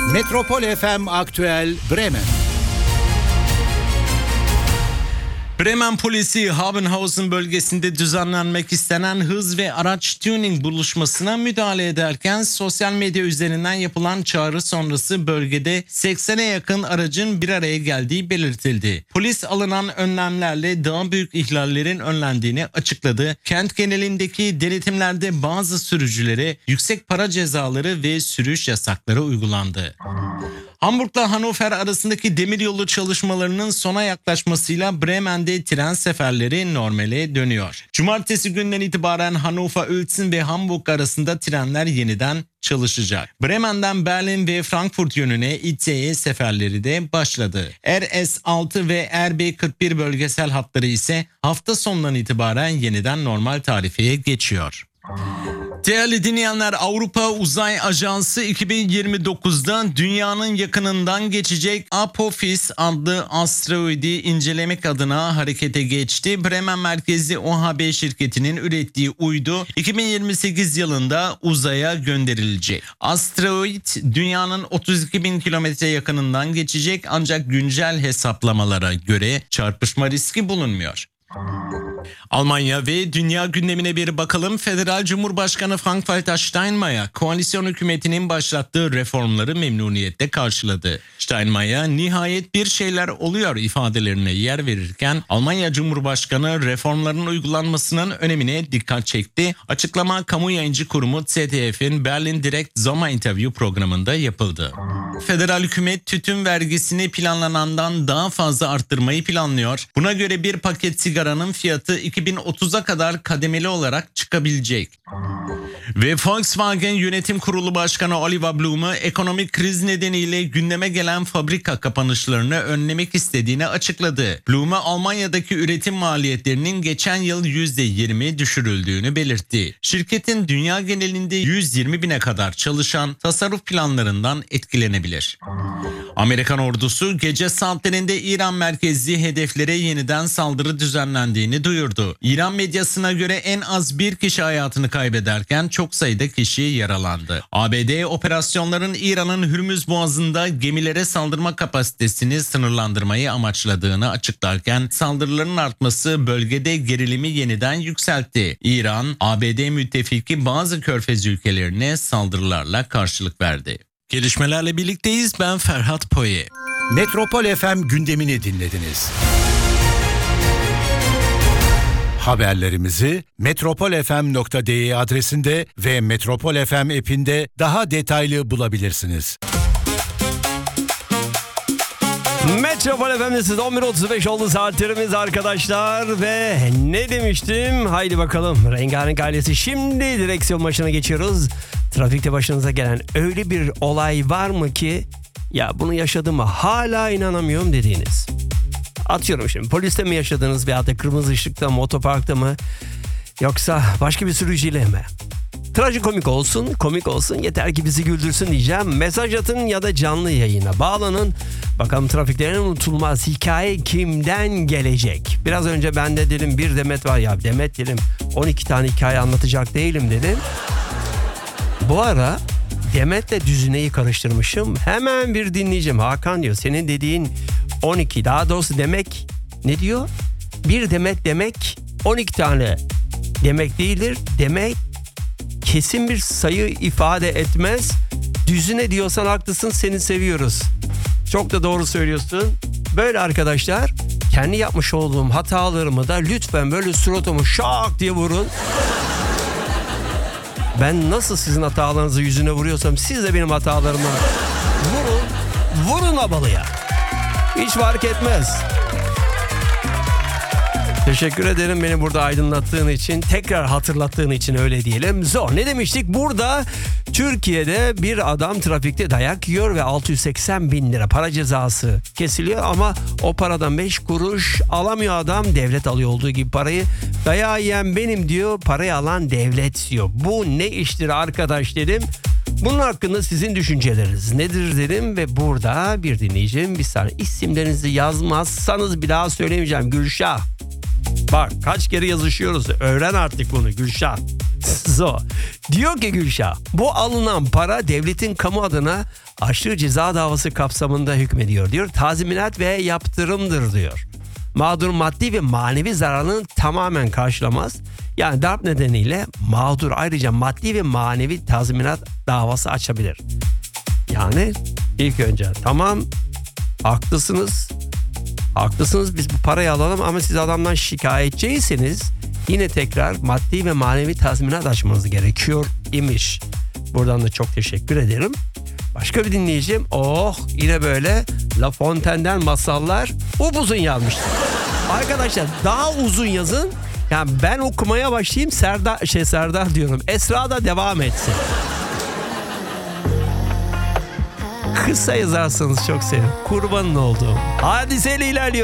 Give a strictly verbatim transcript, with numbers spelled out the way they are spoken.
Metropol F M Aktüel Bremen. Bremen polisi Habenhausen bölgesinde düzenlenmek istenen hız ve araç tuning buluşmasına müdahale ederken sosyal medya üzerinden yapılan çağrı sonrası bölgede seksene yakın aracın bir araya geldiği belirtildi. Polis alınan önlemlerle daha büyük ihlallerin önlendiğini açıkladı. Kent genelindeki denetimlerde bazı sürücülere yüksek para cezaları ve sürüş yasakları uygulandı. Hamburg'la Hannover arasındaki demiryolu çalışmalarının sona yaklaşmasıyla Bremen'de tren seferleri normale dönüyor. Cumartesi günden itibaren Hannover-Uelzen ve Hamburg arasında trenler yeniden çalışacak. Bremen'den Berlin ve Frankfurt yönüne İ T E seferleri de başladı. R S altı ve R B kırk bir bölgesel hatları ise hafta sonundan itibaren yeniden normal tarifeye geçiyor. Değerli dinleyenler, Avrupa Uzay Ajansı iki bin yirmi dokuzda dünyanın yakınından geçecek Apophis adlı asteroidi incelemek adına harekete geçti. Bremen merkezli O H B şirketinin ürettiği uydu iki bin yirmi sekiz yılında uzaya gönderilecek. Asteroid dünyanın otuz iki bin kilometre yakınından geçecek ancak güncel hesaplamalara göre çarpışma riski bulunmuyor. Almanya ve dünya gündemine bir bakalım. Federal Cumhurbaşkanı Frank-Walter Steinmeier koalisyon hükümetinin başlattığı reformları memnuniyetle karşıladı. Steinmeier nihayet bir şeyler oluyor ifadelerine yer verirken Almanya Cumhurbaşkanı reformların uygulanmasının önemine dikkat çekti. Açıklama kamu yayıncı kurumu Z D F'in Berlin Direkt Sommer Interview programında yapıldı. Federal hükümet tütün vergisini planlanandan daha fazla arttırmayı planlıyor. Buna göre bir paket sigaranın fiyatı iki bin otuza kadar kademeli olarak çıkabilecek. Ve Volkswagen Yönetim Kurulu Başkanı Oliver Blume ekonomik kriz nedeniyle gündeme gelen fabrika kapanışlarını önlemek istediğini açıkladı. Blume Almanya'daki üretim maliyetlerinin geçen yıl yüzde yirmi düşürüldüğünü belirtti. Şirketin dünya genelinde yüz yirmi bine kadar çalışan tasarruf planlarından etkilenebilir. Amerikan ordusu gece saatlerinde İran merkezli hedeflere yeniden saldırı düzenlendiğini duyurdu. İran medyasına göre en az bir kişi hayatını kaybederken çok sayıda kişi yaralandı. A B D operasyonların İran'ın Hürmüz Boğazı'nda gemilere saldırma kapasitesini sınırlandırmayı amaçladığını açıklarken saldırıların artması bölgede gerilimi yeniden yükseltti. İran, A B D müttefiki bazı körfez ülkelerine saldırılarla karşılık verdi. Gelişmelerle birlikteyiz. Ben Ferhat Poye. Metropol F M gündemini dinlediniz. Haberlerimizi metropol f m nokta d e adresinde ve Metropol F M app'inde daha detaylı bulabilirsiniz. Metropol F M'de siz on bir otuz beş oldu saatlerimiz arkadaşlar ve ne demiştim? Haydi bakalım, Rengarenk ailesi şimdi direksiyon başına geçiyoruz. Trafikte başınıza gelen öyle bir olay var mı ki ya bunu yaşadığıma hala inanamıyorum dediğiniz? Atıyorum şimdi, poliste mi yaşadınız veyahut da kırmızı ışıkta mı, otoparkta mı, yoksa başka bir sürücüyle mi? Trajikomik olsun, komik olsun, yeter ki bizi güldürsün diyeceğim. Mesaj atın ya da canlı yayına bağlanın. Bakalım trafikte en unutulmaz hikaye kimden gelecek? Biraz önce ben de dedim bir Demet var ya, Demet dedim on iki tane hikaye anlatacak değilim dedim. Bu ara Demet'le Düzine'yi karıştırmışım. Hemen bir dinleyeceğim. Hakan diyor senin dediğin on iki, daha doğrusu demek ne diyor? Bir Demet demek on iki tane demek değildir. Demek kesin bir sayı ifade etmez. Düzine diyorsan haklısın, seni seviyoruz. Çok da doğru söylüyorsun. Böyle arkadaşlar, kendi yapmış olduğum hatalarımı da lütfen böyle suratımı şak diye vurun. Ben nasıl sizin hatalarınızı yüzüne vuruyorsam siz de benim hatalarımı vurun. Vurun abalıya. Hiç fark etmez. Teşekkür ederim beni burada aydınlattığın için, tekrar hatırlattığın için, öyle diyelim. Zor. Ne demiştik? Burada Türkiye'de bir adam trafikte dayak yiyor ve altı yüz seksen bin lira para cezası kesiliyor ama o paradan beş kuruş alamıyor adam. Devlet alıyor olduğu gibi parayı. Dayağı yiyen benim diyor, parayı alan devlet diyor. Bu ne iştir arkadaş dedim. Bunun hakkında sizin düşünceleriniz nedir dedim ve burada bir dinleyicim, bir saniye, isimlerinizi yazmazsanız bir daha söylemeyeceğim. Gülşah. Bak kaç kere yazışıyoruz. Öğren artık bunu Gülşah. So. Diyor ki Gülşah, bu alınan para devletin kamu adına açtığı ceza davası kapsamında hükmediyor diyor. Tazminat ve yaptırımdır diyor. Mağdur maddi ve manevi zararını tamamen karşılamaz. Yani darp nedeniyle mağdur ayrıca maddi ve manevi tazminat davası açabilir. Yani ilk önce tamam haklısınız. Haklısınız biz bu parayı alalım ama siz adamdan şikayetçiyseniz yine tekrar maddi ve manevi tazminat açmanız gerekiyor imiş. Buradan da çok teşekkür ederim. Başka bir dinleyicim oh yine böyle La Fontaine'den masallar upuzun yazmıştı. Arkadaşlar daha uzun yazın. Yani ben okumaya başlayayım Serdar, şey Serdar diyorum. Esra da devam etsin. Kısa yazarsanız çok sevinirim. Kurbanın olduğum. Hadiseyle ilerliyor.